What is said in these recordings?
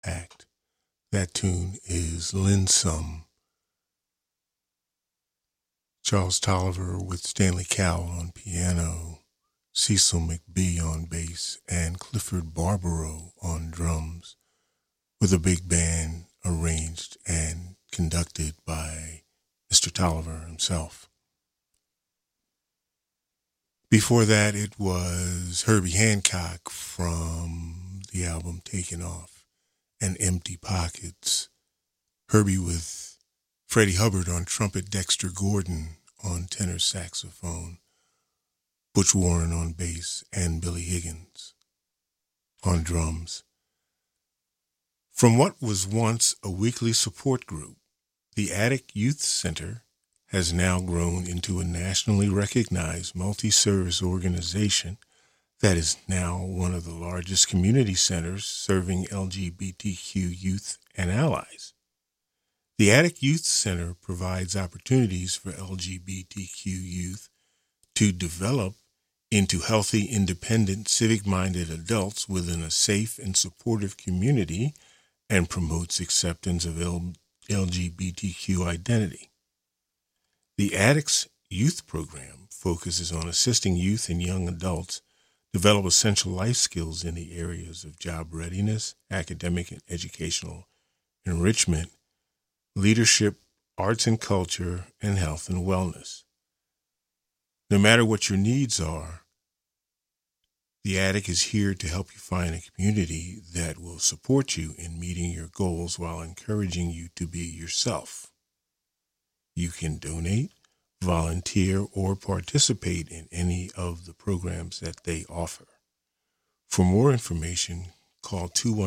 act. That tune is Linsome. Charles Tolliver with Stanley Cowell on piano, Cecil McBee on bass, and Clifford Barbaro on drums, with a big band arranged and conducted by Mr. Tolliver himself. Before that, it was Herbie Hancock from the album Taken Off and Empty Pockets. Herbie with Freddie Hubbard on trumpet, Dexter Gordon on tenor saxophone, Butch Warren on bass, and Billy Higgins on drums. From what was once a weekly support group, the Attic Youth Center has now grown into a nationally recognized multi-service organization that is now one of the largest community centers serving LGBTQ youth and allies. The Attic Youth Center provides opportunities for LGBTQ youth to develop into healthy, independent, civic-minded adults within a safe and supportive community and promotes acceptance of LGBTQ identity. The Attic's youth program focuses on assisting youth and young adults develop essential life skills in the areas of job readiness, academic and educational enrichment, leadership, arts and culture, and health and wellness. No matter what your needs are, the Attic is here to help you find a community that will support you in meeting your goals while encouraging you to be yourself. You can donate, volunteer, or participate in any of the programs that they offer. For more information, call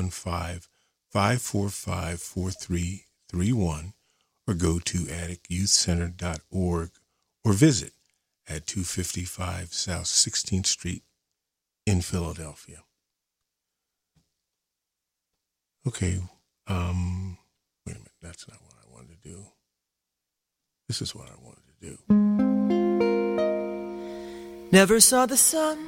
215-545-4331 or go to atticyouthcenter.org or visit at 255 South 16th Street in Philadelphia. Okay, wait a minute, that's not what I wanted to do. This is what I wanted to do. Never saw the sun